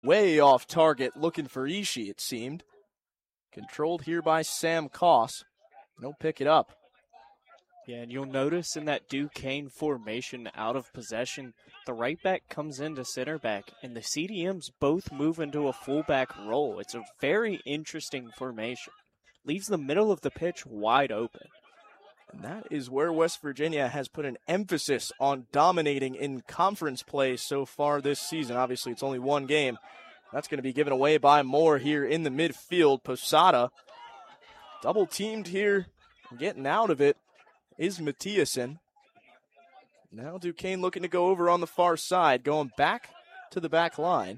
way off target, looking for Ishii, it seemed. Controlled here by Sam Koss. He'll pick it up. Yeah, and you'll notice in that Duquesne formation out of possession, the right back comes into center back, and the CDMs both move into a fullback role. It's a very interesting formation. Leaves the middle of the pitch wide open. And that is where West Virginia has put an emphasis on dominating in conference play so far this season. Obviously, it's only one game. That's going to be given away by Moore here in the midfield. Posada double teamed here, getting out of it is Mathiasen. Now Duquesne looking to go over on the far side, going back to the back line.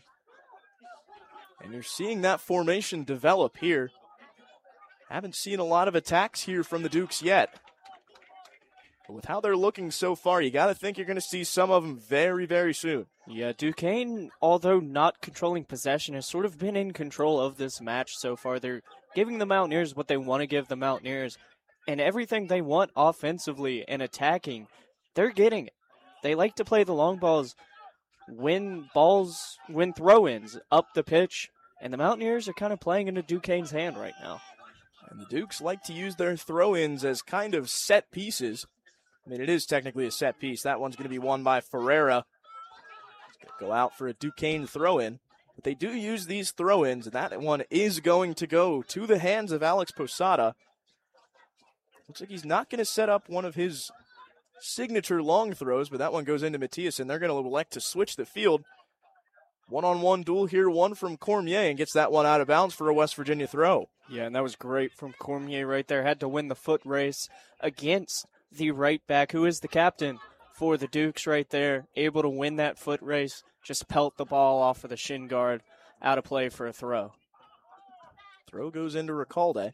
And you're seeing that formation develop here. Haven't seen a lot of attacks here from the Dukes yet. But with how they're looking so far, you got to think you're going to see some of them very, very soon. Yeah, Duquesne, although not controlling possession, has sort of been in control of this match so far. They're giving the Mountaineers what they want to give the Mountaineers, and everything they want offensively and attacking, they're getting it. They like to play the long balls, win throw-ins up the pitch, and the Mountaineers are kind of playing into Duquesne's hand right now. And the Dukes like to use their throw-ins as kind of set pieces. I mean, it is technically a set piece. That one's going to be won by Ferreira. It's going to go out for a Duquesne throw-in. But they do use these throw-ins, and that one is going to go to the hands of Alex Posada. Looks like he's not going to set up one of his signature long throws, but that one goes into Mathiasen. They're going to elect to switch the field. One-on-one duel here, one from Cormier, and gets that one out of bounds for a West Virginia throw. Yeah, and that was great from Cormier right there. Had to win the foot race against the right back, who is the captain for the Dukes right there. Able to win that foot race, just pelt the ball off of the shin guard, out of play for a throw. Throw goes into Recalde.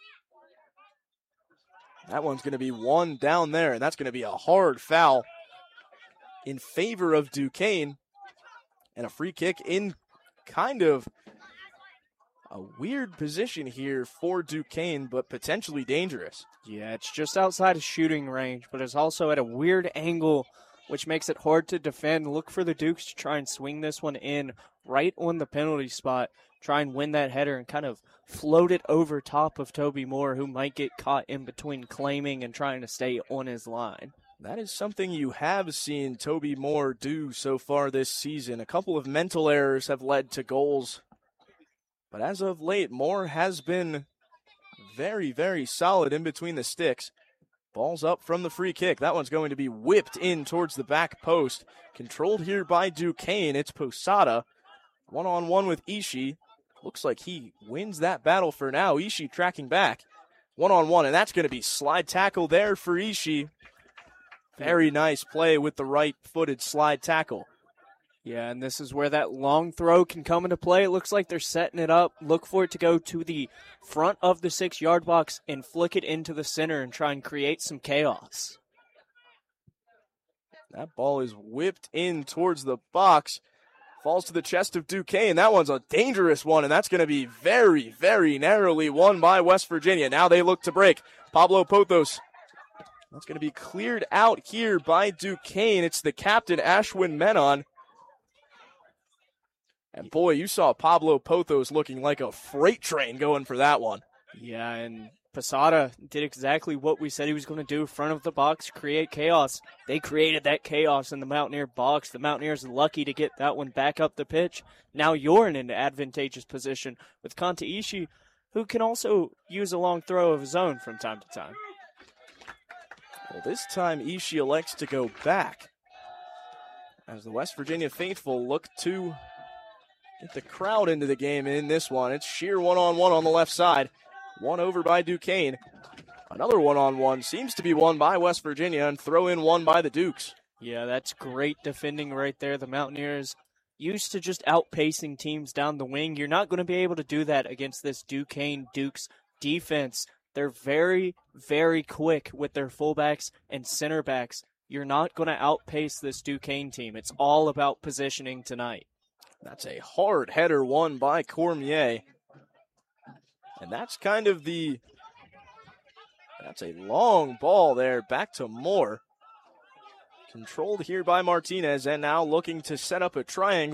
That one's going to be one down there, and that's going to be a hard foul in favor of Duquesne. And a free kick in kind of a weird position here for Duquesne, but potentially dangerous. Yeah, it's just outside of shooting range, but it's also at a weird angle, which makes it hard to defend. Look for the Dukes to try and swing this one in right on the penalty spot, try and win that header and kind of float it over top of Toby Moore, who might get caught in between claiming and trying to stay on his line. That is something you have seen Toby Moore do so far this season. A couple of mental errors have led to goals. But as of late, Moore has been very, very solid in between the sticks. Ball's up from the free kick. That one's going to be whipped in towards the back post. Controlled here by Duquesne. It's Posada. One-on-one with Ishii. Looks like he wins that battle for now. Ishii tracking back. One-on-one, and that's going to be slide tackle there for Ishii. Very nice play with the right-footed slide tackle. Yeah, and this is where that long throw can come into play. It looks like they're setting it up. Look for it to go to the front of the 6-yard box and flick it into the center and try and create some chaos. That ball is whipped in towards the box. Falls to the chest of Duquesne. That one's a dangerous one, and that's going to be very, very narrowly won by West Virginia. Now they look to break. Pablo Pothos. That's going to be cleared out here by Duquesne. It's the captain, Ashwin Menon. And boy, you saw Pablo Pothos looking like a freight train going for that one. Yeah, and Posada did exactly what we said he was going to do. Front of the box, create chaos. They created that chaos in the Mountaineer box. The Mountaineers lucky to get that one back up the pitch. Now you're in an advantageous position with Kanta Ishii, who can also use a long throw of his own from time to time. Well, this time Ishii elects to go back as the West Virginia faithful look to get the crowd into the game in this one. It's sheer one-on-one on the left side. One over by Duquesne. Another one-on-one seems to be won by West Virginia, and throw in one by the Dukes. Yeah, that's great defending right there. The Mountaineers used to just outpacing teams down the wing. You're not going to be able to do that against this Duquesne Dukes defense. They're very, very quick with their fullbacks and center backs. You're not going to outpace this Duquesne team. It's all about positioning tonight. That's a hard header won by Cormier. And that's kind of that's a long ball there back to Moore. Controlled here by Martinez, and now looking to set up a triangle.